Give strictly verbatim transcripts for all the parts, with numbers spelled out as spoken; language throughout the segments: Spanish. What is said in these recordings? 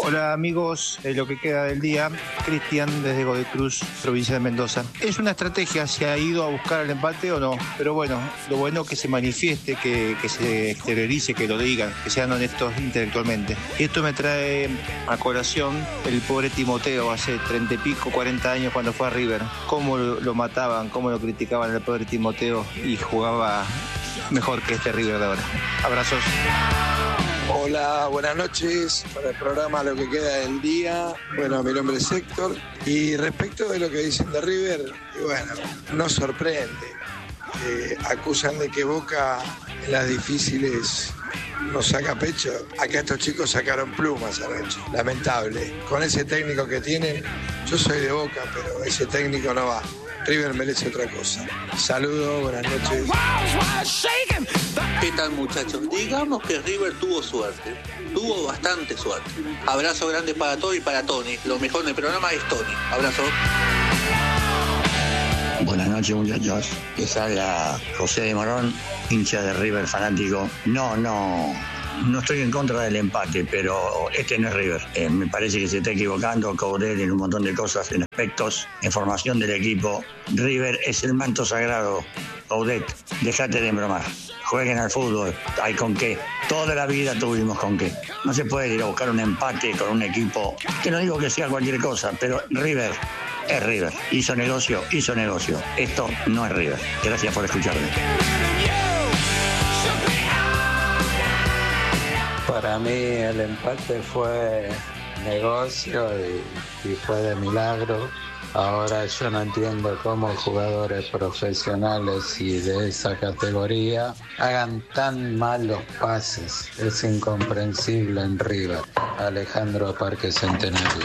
Hola amigos, eh, lo que queda del día, Cristian desde Godoy Cruz, provincia de Mendoza. ¿Es una estrategia? ¿Se ha ido a buscar el empate o no? Pero bueno, lo bueno es que se manifieste, que, que se exteriorice, que lo digan, que sean honestos intelectualmente. Esto me trae a colación el pobre Timoteo hace treinta y pico, cuarenta años cuando fue a River. Cómo lo, lo mataban, cómo lo criticaban al pobre Timoteo y jugaba mejor que este River de ahora. Abrazos. Hola, buenas noches para el programa Lo que queda del día. Bueno, mi nombre es Héctor y respecto de lo que dicen de River, y bueno, no sorprende. Eh, acusan de que Boca en las difíciles nos saca pecho. Acá estos chicos sacaron plumas anoche, lamentable. Con ese técnico que tienen, yo soy de Boca, pero ese técnico no va. River merece otra cosa. Saludos, buenas noches. ¿Qué tal, muchachos? Digamos que River tuvo suerte, tuvo bastante suerte. Abrazo grande para todos y para Tony. Lo mejor del programa es Tony. Abrazo. Buenas noches, muchachos. Les habla José de Morón, hincha de River, fanático. No, no, no estoy en contra del empate, pero este no es River. Eh, me parece que se está equivocando Coudet en un montón de cosas, en aspectos, en formación del equipo. River es el manto sagrado. Coudet, déjate de bromar. Jueguen al fútbol, hay con qué. Toda la vida tuvimos con qué. No se puede ir a buscar un empate con un equipo, que no digo que sea cualquier cosa, pero River es River. Hizo negocio, hizo negocio. Esto no es River. Gracias por escucharme. Para mí el empate fue negocio y, y fue de milagro. Ahora yo no entiendo cómo jugadores profesionales y de esa categoría hagan tan malos pases. Es incomprensible en River. Alejandro Parque Centenario.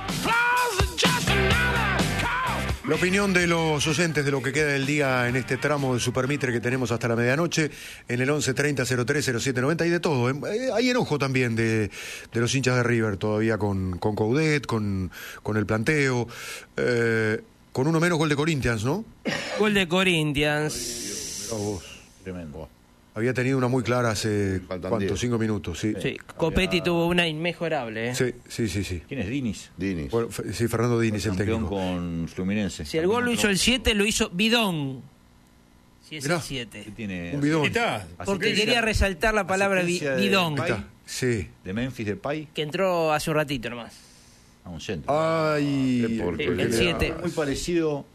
La opinión de los oyentes de lo que queda del día en este tramo de Supermitre que tenemos hasta la medianoche en el once treinta cero tres cero siete noventa y de todo. Eh, hay enojo también de, de los hinchas de River todavía con, con Coudet, con, con el planteo, eh, con uno menos gol de Corinthians, ¿no? Gol de Corinthians. Mirá vos. Tremendo. Había tenido una muy clara hace, ¿cuántos? Cinco minutos, sí. Sí, Copetti Había... tuvo una inmejorable. ¿eh? Sí, sí, sí, sí. ¿Quién es Dinis? Dinis. Bueno, sí, Fernando Dinis, el técnico. Con Fluminense. Si el gol lo hizo el siete, lo hizo Bidón. Si es Mirá, el siete. Tiene... Un bidón. Porque quería resaltar la palabra bidón. De, sí. De Memphis Depay. Que entró hace un ratito nomás. A un centro. Ay, sí, el siete. Muy parecido.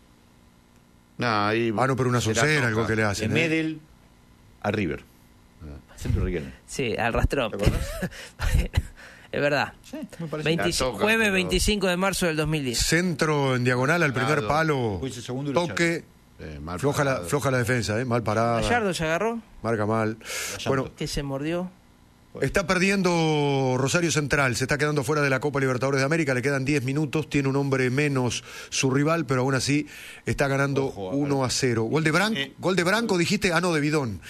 Nah, ahí ah, no, pero una soncera, algo que le hacen. De ¿eh? Medel a River. Centro Riquelme. Sí, al rastrón. Es verdad. Sí, muy parecido. veinticinco, toca, jueves pero... veinticinco de marzo del dos mil diez. Centro en diagonal al primer palo. Toque. Eh, floja, la, floja la defensa, ¿eh? Mal parada. Gallardo se agarró. Marca mal. Gallardo. Bueno, que se mordió. Está perdiendo Rosario Central, se está quedando fuera de la Copa Libertadores de América, le quedan diez minutos, tiene un hombre menos su rival, pero aún así está ganando Ojo, a uno a cero. ¿Gol de Branco? Eh. ¿Gol de Branco dijiste? Ah, no, de Bidón.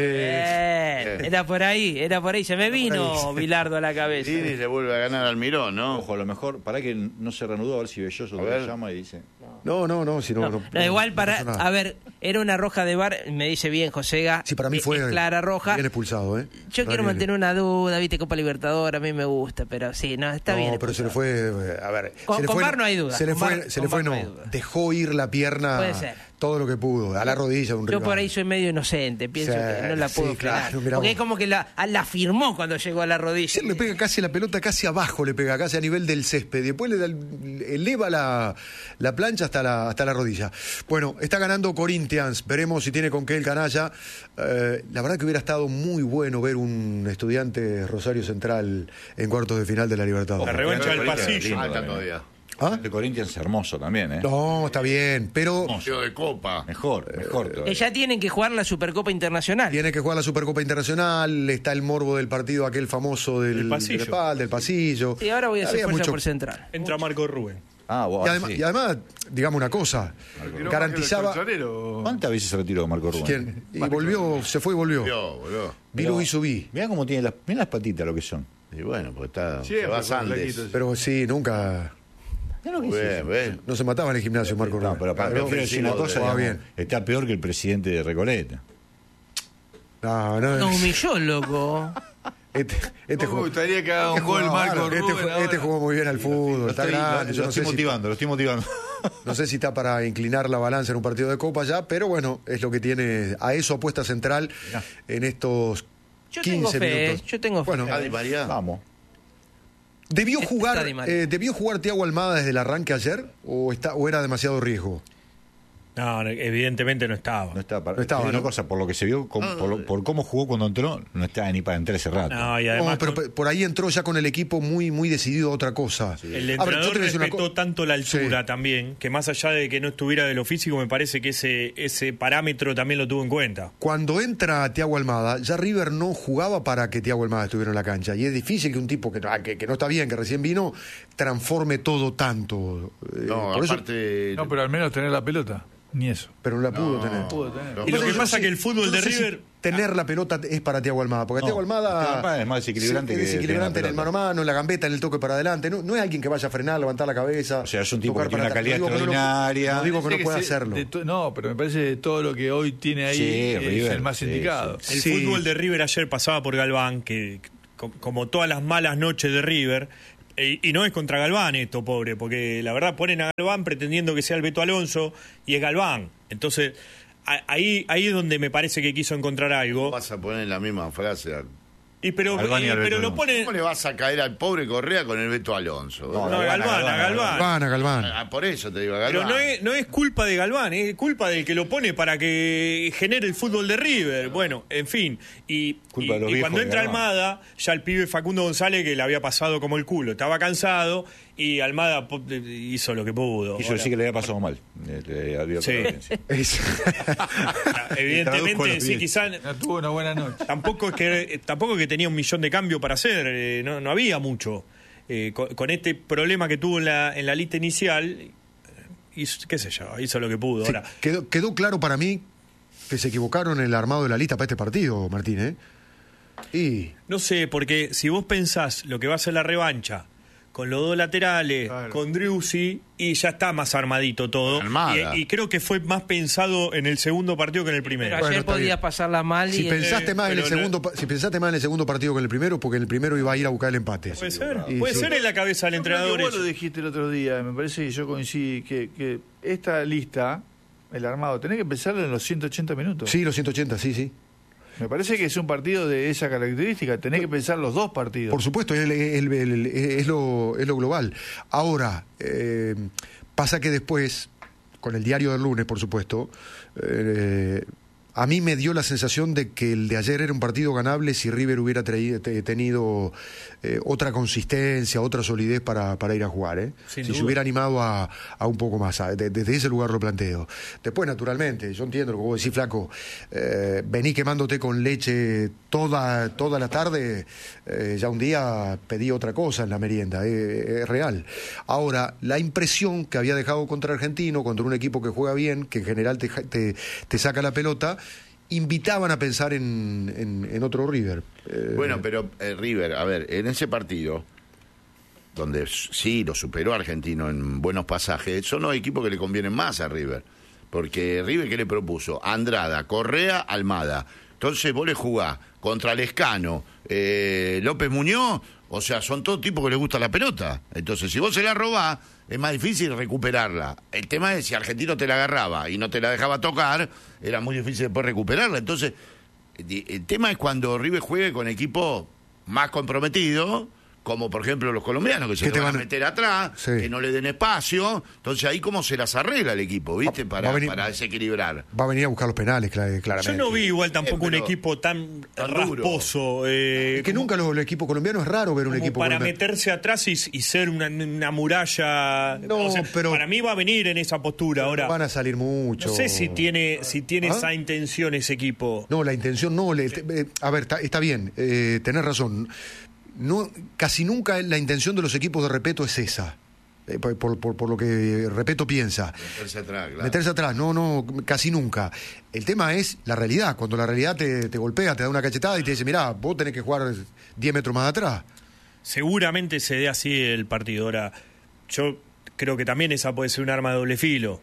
Eh, eh. Era por ahí, era por ahí, se me vino Bilardo a la cabeza. Y se vuelve a ganar al Mirón, ¿no? Ojo, a lo mejor, para que no se reanudó, a ver si Belloso le llama y dice... No, no, no, si no, no, no, no igual para, no a ver, era una roja de bar, me dice bien Josega. Sí, para mí fue es clara roja. Bien expulsado, ¿eh? Yo quiero mantener una duda, viste, Copa Libertadores, a mí me gusta, pero sí, no, está no, bien. No, pero se le fue, a ver, con, se le con fue, bar no hay duda. Se le fue, bar, se le fue no, no dejó ir la pierna. Puede ser. Todo lo que pudo, a la rodilla un Yo rival. por ahí soy medio inocente, pienso sí, que no la puedo sí, claro, porque es como que la, la firmó cuando llegó a la rodilla. Sí, le pega casi la pelota, casi abajo le pega, casi a nivel del césped. Después le da, eleva la, la plancha hasta la, hasta la rodilla. Bueno, está ganando Corinthians, veremos si tiene con qué el canalla. Eh, la verdad que hubiera estado muy bueno ver un Estudiante Rosario Central en cuartos de final de la Libertadores. La revancha del pasillo. Falta todavía. ¿Ah? El Corinthians es hermoso también, ¿eh? No, está bien, pero... Museo de Copa. Mejor, mejor todavía. Que ya tienen que jugar la Supercopa Internacional. Tienen que jugar la Supercopa Internacional, está el morbo del partido aquel famoso del, el pasillo. del, pal, del pasillo. Y ahora voy a hacer fuerza mucho... por Central. Entra Marco Rubén. Ah, wow, y, además, sí. y además, digamos una cosa, garantizaba... ¿Cuántas veces se retiró Marco Rubén? ¿Quién? Y volvió, se fue y volvió. volvió. Virú y subí. Mirá cómo tiene las, mirá las patitas lo que son. Y bueno, pues está... Sí, se va Sandes. Pero sí, nunca... No, bien, bien. no se mataba en el gimnasio Marco Rubén. No, pero para pero, decir una cosa, digamos, bien. Está peor que el presidente de Recoleta. No, no. Nos humilló, loco. Este, este Me gustaría que haga un gol Marco este, Rubén este, este jugó muy bien al fútbol, Lo está estoy, grande. lo, Yo lo no estoy sé motivando, si, lo estoy motivando. no sé si está para inclinar la balanza en un partido de Copa ya, pero bueno, es lo que tiene. A eso apuesta Central Mirá. en estos Yo quince tengo fe, minutos. yo tengo fe. Bueno, Adi María. Vamos. ¿debió Está jugar, Di María. eh, ¿debió jugar Thiago Almada desde el arranque ayer o, está, o era demasiado riesgo? No, no, evidentemente no estaba. No estaba para. No estaba, Te digo ¿no? una cosa, por lo que se vio, com- por, lo- por cómo jugó cuando entró, no estaba ni para entrar ese rato. No, y además No, pero con- pe- por ahí entró ya con el equipo muy muy decidido a otra cosa. el A ver, yo entrenador te voy a decir una respetó co- tanto la altura Sí. también, que más allá de que no estuviera de lo físico, me parece que ese, ese parámetro también lo tuvo en cuenta. Cuando entra Thiago Almada, ya River no jugaba para que Thiago Almada estuviera en la cancha. Y es difícil que un tipo que, ah, que, que no está bien, que recién vino, transforme todo tanto. Eh, No, por eso- aparte. No, pero al menos tener la pelota. Ni eso. pero no la pudo No, tener. Pudo tener. no. Y lo que Yo pasa no que el sé- fútbol yo de no sé si River- tener la pelota es para Thiago Almada, porque No, Thiago Almada, Thiago Almada es más desequilibrante sí, que es desequilibrante en tener el la mano a mano, en la gambeta, en el toque para adelante. No, no es alguien que vaya a frenar, levantar la cabeza. O sea, es un tipo tocar que tiene para una atrás. calidad No digo que no lo- extraordinaria. No digo que no Parece pueda se- hacerlo. de to- no, pero me parece que todo lo que hoy tiene ahí Sí, es River, el más sí, indicado. El Sí. fútbol de River ayer pasaba por Galván, que co- como todas las malas noches de River, e- y no es contra Galván esto, pobre, porque la verdad ponen a Galván pretendiendo que sea el Beto Alonso, y es Galván. Entonces, a- ahí, ahí es donde me parece que quiso encontrar algo. Vas a poner la misma frase. al- Y pero, Galván y y- Alberto pero lo Alonso. pone... ¿Cómo le vas a caer al pobre Correa con el Beto Alonso? No, No, a Galván, a Galván. Galván, Galván. Ah, por eso te digo, Pero Galván. no es, no es culpa de Galván, es culpa del que lo pone para que genere el fútbol de River. Bueno, en fin. Y, Culpa y- de los y viejos cuando de entra Galván. Almada, ya el pibe Facundo González, que le había pasado como el culo, estaba cansado y Almada po- hizo lo que pudo. Quiso Ahora, decir que le había pasado mal. Eh, le advierto Sí. a la audiencia. Es- Traduzco Evidentemente, los sí, diez. quizás No tuvo una buena noche. tampoco es que eh, tampoco es que tenía un millón de cambios para hacer, eh, no, no había mucho. Eh, con, con este problema que tuvo en la, en la lista inicial, eh, hizo, qué sé yo, hizo lo que pudo. Sí, Ahora, quedó, quedó claro para mí que se equivocaron en el armado de la lista para este partido, Martín, ¿eh? Y no sé, porque si vos pensás lo que va a ser la revancha, con los dos laterales, Claro. con Driussi, y ya está más armadito todo. Armada. Y, y creo que fue más pensado en el segundo partido que en el primero. Pero Bueno, ayer está podía bien. pasarla mal si y... pensaste eh, más en el pero no- segundo pa- si pensaste más en el segundo partido que en el primero, porque en el primero iba a ir a buscar el empate. Puede ser, Y puede sí. ser en la cabeza del Yo creo que entrenador. Vos eso. lo dijiste el otro día, me parece que yo coincidí que, que esta lista, el armado, tenés que pensarlo en los ciento ochenta minutos. Sí, los ciento ochenta, sí, sí. Me parece que es un partido de esa característica, tenés que pensar los dos partidos. Por supuesto, es, el- el- el- es lo, es lo global. Ahora, eh, pasa que después, con el diario del lunes, por supuesto, eh, a mí me dio la sensación de que el de ayer era un partido ganable si River hubiera traído- te- tenido eh, otra consistencia, otra solidez para, para ir a jugar. ¿eh? Sin Si se duda. hubiera animado a, a un poco más. a- de- desde ese lugar lo planteo. Después, naturalmente, yo entiendo lo que vos decís, Flaco. Eh, vení quemándote con leche toda, toda la tarde. eh, ya un día pedí otra cosa en la merienda. eh, es real. Ahora, la impresión que había dejado contra Argentino, contra un equipo que juega bien, que en general te, te, te saca la pelota, invitaban a pensar en, en, en otro River. Eh, Bueno, pero eh, River, a ver, en ese partido, donde s- sí lo superó Argentino en buenos pasajes, son los equipos que le convienen más a River. Porque River, ¿qué le propuso? Andrada, Correa, Almada. Entonces vos le jugás contra Lescano, eh, López Muñoz, o sea, son todos tipos que les gusta la pelota. Entonces, si vos se la robás, es más difícil recuperarla. El tema es si Argentino te la agarraba y no te la dejaba tocar, era muy difícil después recuperarla. Entonces, di- el tema es cuando River juegue con equipos más comprometidos, como por ejemplo los colombianos, que se Que te te van a van a- meter atrás, Sí. que no le den espacio. Entonces, ahí cómo se las arregla el equipo, ¿viste? Va- Para, va a venir- para desequilibrar. Va a venir a buscar los penales, cla- claramente. Yo no vi igual tampoco Eh, un pero- equipo tan, tan duro. rasposo. eh, Es que como- nunca los, el equipo colombiano es raro ver un como equipo para colombiano. meterse atrás y, y ser una, una muralla. No, O sea, pero- para mí va a venir en esa postura ahora. Van a salir mucho. No sé si tiene si tiene ¿Ah? esa intención ese equipo. No, la intención no. Le, te- eh, a ver, está, está bien, eh, tenés razón. No, casi nunca la intención de los equipos de Repeto es esa. eh, por, por- por- por lo que Repeto piensa. Meterse atrás, claro. Meterse atrás, no, no, casi nunca. El tema es la realidad. Cuando la realidad te, te golpea, te da una cachetada y te dice, mirá, vos tenés que jugar diez metros más atrás. Seguramente se dé así el partido. Ahora, yo creo que también esa puede ser un arma de doble filo.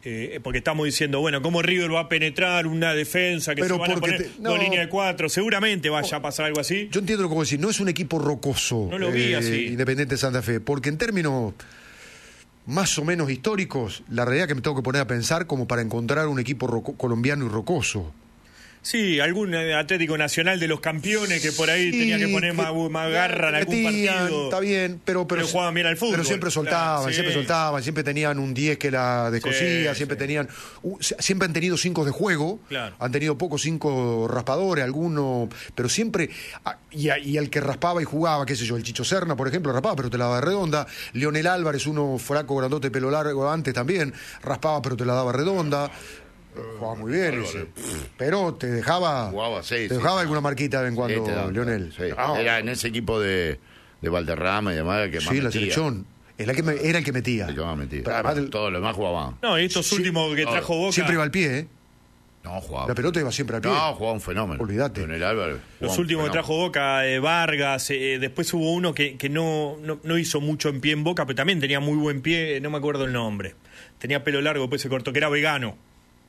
Eh, porque estamos diciendo, bueno, ¿cómo River va a penetrar una defensa que Pero se van a porque poner te- no. dos líneas de cuatro? Seguramente vaya a pasar algo así. Yo entiendo lo que vos decís, no es un equipo rocoso, No lo vi eh, así. Independiente de Santa Fe, porque en términos más o menos históricos, la realidad que me tengo que poner a pensar como para encontrar un equipo roco- colombiano y rocoso. Sí, algún eh, Atlético Nacional de los campeones que por ahí Sí, tenía que poner que- más, más garra en algún metían, partido. Está bien, pero, pero, Pero jugaban bien al fútbol. Pero siempre soltaban, Claro, sí. siempre soltaban, siempre tenían un diez que la descosía, Sí, siempre sí. tenían, uh, siempre han tenido cinco de juego, Claro. han tenido pocos cinco raspadores, algunos, pero siempre, ah, y, a- y el que raspaba y jugaba, qué sé yo, el Chicho Serna, por ejemplo, raspaba, pero te la daba redonda, Leonel Álvarez, uno flaco, grandote, pelo largo antes también, raspaba, pero te la daba redonda. Jugaba muy bien ese. Pero te dejaba Jugaba, sí, te sí, dejaba sí. alguna marquita de vez en cuando, Este era- Leonel. sí. Ah, Era en ese equipo de, de Valderrama y demás el que más sí, la metía. selección. Era el que, me- era el que metía. El que más metía. Pero además del- Todos los demás jugaban. No, estos Sí, últimos que todo. trajo Boca. Siempre iba al pie, ¿eh? No, jugaba. La pelota iba siempre al pie. No, jugaba un fenómeno. Olvídate. Leonel Álvarez. jugaba Los un últimos que fenómeno. trajo Boca, eh, Vargas, eh, después hubo uno que, que no, no, no hizo mucho en pie en Boca, pero también tenía muy buen pie, no me acuerdo el nombre. Tenía pelo largo, después se cortó, que era vegano.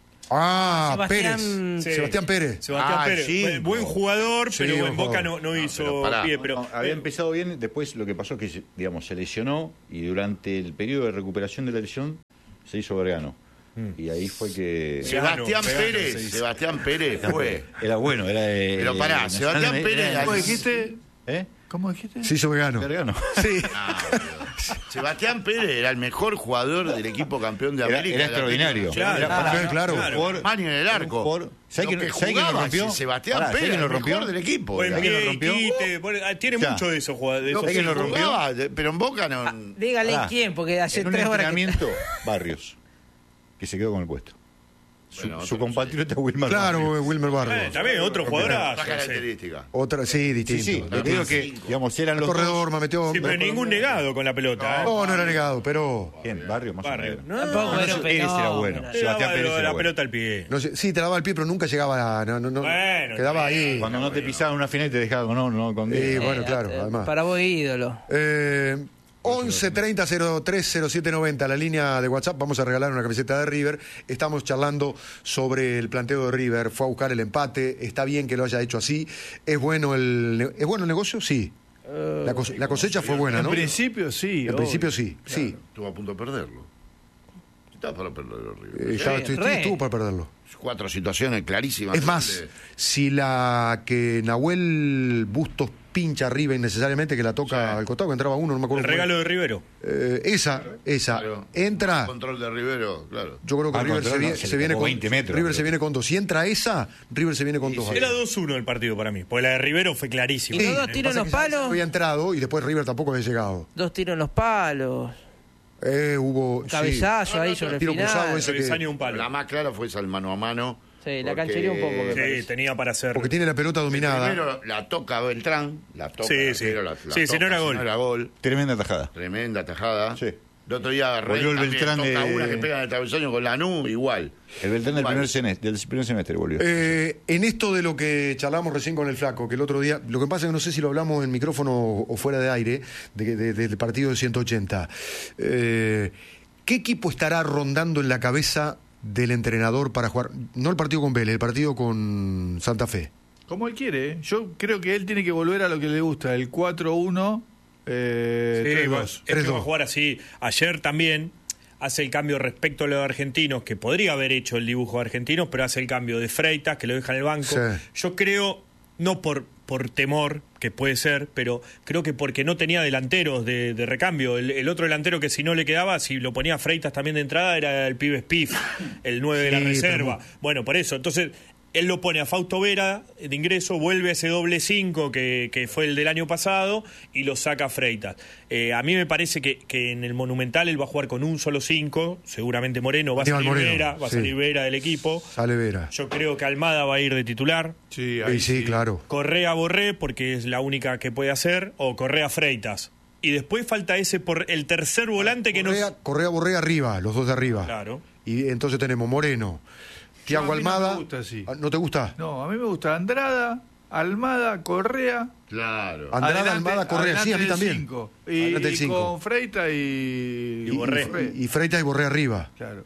Ah, Sebastián- Pérez. Sí. Sebastián Pérez. Sebastián Ah, Pérez, sí. buen, buen jugador, Sí, pero buen en Boca jugador. no, no hizo pero pará. pie. Pero, No, había empezado bien, después lo que pasó es que, se- digamos, se lesionó y durante el periodo de recuperación de la lesión se hizo Vergano. Y ahí fue que... Sebastián Vegano, vegano se Pérez, dice. Sebastián Pérez fue. Era bueno, era de... Pero pará, de- Sebastián era- Pérez- era- ¿Cómo dijiste? ¿Eh? ¿Cómo dijiste? Se hizo vegano. Vergano. Sí. Ah, Sebastián Pérez era el mejor jugador del equipo campeón de Era- América. era del extraordinario. Atlético Nacional. Claro, Ah, pará, claro. claro. Mani en el arco. Un jugador- ¿Sabe Lo quién- que sabe quién lo jugaba rompió? ese Sebastián Pará, ¿sabe Pérez, quién lo el rompió? mejor del equipo. Buen era. ¿Quién lo pie, rompió? quite, pone- ah, tiene Ya. mucho de eso. jugador- de Lo esos que ¿Sabe quién lo jugadores. rompió? jugaba, de- pero en Boca no. Dígale Pará. quién, porque hace En un tres horas que... entrenamiento, Barrios, que se quedó con el puesto. Su, Bueno, su otro, compatriota Wilmar Claro, Barrios. Wilmer Barrios. Eh, también otro jugador. Otra característica. Otra, sí, Sí, distinto. sí, le digo que, digamos, eran El los corredor dos. me metió. Sí, pero ningún negado con la pelota. ¿eh? No, no era negado, pero. ¿Quién? Barrios, más Barrio. o menos. No, Tampoco no, era no, un ese era fenómeno. bueno. le Sebastián daba Pérez la, era la bueno. pelota al pie. No sé, sí, te daba el pie, pero nunca llegaba a. No, no, no, Bueno, quedaba está bien. ahí. Cuando no te pisaban una final te dejaban con no, no, con Sí, diez. bueno, claro, Eh, además. Para vos, ídolo. Eh, once treinta cero tres cero siete noventa, la línea de WhatsApp. Vamos a regalar una camiseta de River. Estamos charlando sobre el planteo de River. Fue a buscar el empate. Está bien que lo haya hecho así. ¿Es bueno el, ne- ¿es bueno el negocio? Sí. La, cose- la cosecha fue buena, En ¿no? principio sí. En obvio. principio sí, sí. Estuvo a punto de perderlo. Estaba para perderlo. Eh, ya estoy- re. estuvo para perderlo. Cuatro situaciones clarísimas. Es más, si la que Nahuel Bustos pincha arriba innecesariamente, que la toca al costado, que entraba uno, no me acuerdo. El cómo era. regalo de Rivero. Eh, esa, esa. Claro. Entra. Control de Rivero, claro. Yo creo que Ah, River control, se, no, viene, se se le viene tocó con veinte metros, River se creo. viene con dos. Si entra esa, River se viene con dos. Era dos uno el partido para mí, porque la de Rivero fue clarísima. ¿Y los dos Lo que tiros en pasa los es que ya palos? había entrado y después River tampoco había llegado. Dos tiros en los palos. Eh, hubo. sí. Cabezazo ahí sobre el tiro final. cruzado ese que- Travesaño un palo. La más clara fue esa el mano a mano. Sí, la porque canchería un poco, me Sí, parece. tenía para hacer. Porque tiene la pelota dominada. Primero la toca Beltrán, la toca. Sí, sí. pero la- la Sí, si toca, no era gol. No era gol. Tremenda tajada. Tremenda tajada. Sí. El otro día Volvió el Rey también Beltrán toca de- una que pega en el travesaño con Lanús, igual. El Beltrán del Igual. primer semestre, del primer semestre volvió. Eh, en esto de lo que charlamos recién con el Flaco, que el otro día, lo que pasa es que no sé si lo hablamos en micrófono o fuera de aire, de, de- del partido de ciento ochenta. Eh, ¿Qué equipo estará rondando en la cabeza del entrenador para jugar? No el partido con Vélez, el partido con Santa Fe. Como él quiere. ¿eh? Yo creo que él tiene que volver a lo que le gusta, el cuatro uno, eh, Sí, tres va- dos. es que va a jugar así. Ayer también hace el cambio respecto a los argentinos, que podría haber hecho el dibujo de argentinos, pero hace el cambio de Freitas, que lo deja en el banco. Sí. Yo creo, no por, por temor, que puede ser, pero creo que porque no tenía delanteros de, de recambio. El, el otro delantero que si no le quedaba, si lo ponía Freitas también de entrada, era el pibe Spiff, el nueve de la Sí, reserva. pero- Bueno, por eso. Entonces, él lo pone a Fausto Vera de ingreso, vuelve a ese doble cinco que, que fue el del año pasado y lo saca a Freitas. Eh, a mí me parece que, que en el Monumental él va a jugar con un solo cinco, seguramente Moreno, va a Aníbal salir Moreno, Vera, va a sí. salir Vera del equipo. Sale Vera. Yo creo que Almada va a ir de titular. Sí, Sí, sí, claro. Correa Borré, porque es la única que puede hacer, o Correa Freitas. Y después falta ese por el tercer volante que Correa, no... Correa, Borré arriba, los dos de arriba. Claro. Y entonces tenemos Moreno, Thiago a mí no Almada. me gusta así. Ah, ¿No te gusta? No, a mí me gusta Andrada, Almada, Correa. Claro. Andrada, adelante- Almada, Correa. Sí, a mí adelante del también. cinco. Y, Adelante del y cinco. con Freita y, Y Borré. Y, y Freitas y Borré arriba. Claro.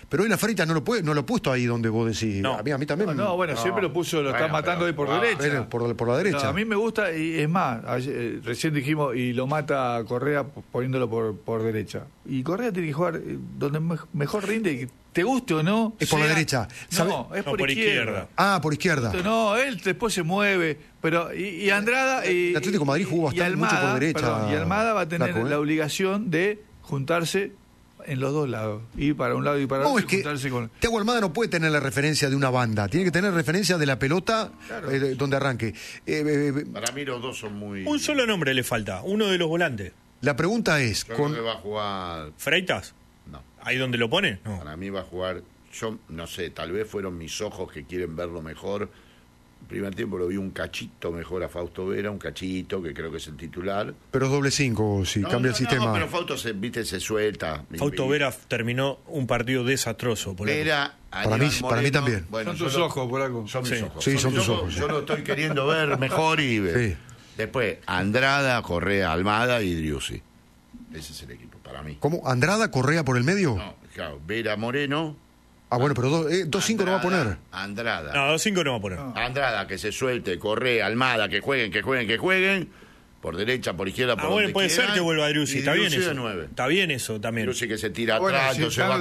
Pero hoy la Freitas no lo puede, no lo ha puesto ahí donde vos decís. No. A mí, a mí también. No, no, bueno, No. siempre lo puso, lo Bueno, está matando pero- ahí por ah, derecha. Pero por, por la derecha. No, a mí me gusta, y es más, ayer, eh, recién dijimos, y lo mata Correa p- poniéndolo por, por derecha. Y Correa tiene que jugar eh, donde me- mejor rinde, que te guste o no. Es por la sea- derecha. ¿Sabe? No, es No, por, por izquierda. izquierda. Ah, por izquierda. No, él después se mueve, pero y, y Andrada y El Atlético de Madrid jugó y bastante, mucho por Almada, derecha, perdón, y Almada va a tener Flaco, ¿eh? la obligación de juntarse en los dos lados, ir para un lado y para No, otro es y que juntarse con Thiago Almada no puede tener la referencia de una banda, tiene que tener referencia de la pelota Claro. eh, donde arranque. Eh, eh, Para mí los dos son muy... Un solo nombre le falta, uno de los volantes. la pregunta es, Yo con, creo que va a jugar... ¿Freitas? No, ¿Ahí donde lo pone? No. para mí va a jugar... Yo no sé, tal vez fueron mis ojos que quieren verlo mejor. El primer tiempo lo vi un cachito mejor a Fausto Vera, un cachito, que creo que es el titular. pero es doble cinco, si No, cambia no, el sistema. No, pero Fausto se, viste, se suelta. Fausto Y- Vera terminó un partido desastroso. Por Vera, Para Aníbal mí- para mí también. Bueno, Son yo tus lo- ojos, Polaco. Son Sí. mis ojos. Sí, son mis tus ojos, Yo sí. lo estoy queriendo ver mejor y ver. Sí. Después, Andrada, Correa, Almada y Driussi. Ese es el equipo, para mí. ¿Cómo? ¿Andrada, Correa por el medio? No, claro, Vera Moreno. Ah, bueno, pero dos eh, dos cinco no va a poner. Andrada. No, dos cinco no va a poner. Andrada, que se suelte, Correa, Almada, que jueguen, que jueguen, que jueguen. Por derecha, por izquierda, por Ah, bueno, donde puede quieran. ser que vuelva Driussi, Y está bien Driussi de eso. nueve. Está bien eso también. Driussi que se tira Bueno, atrás, si entonces están va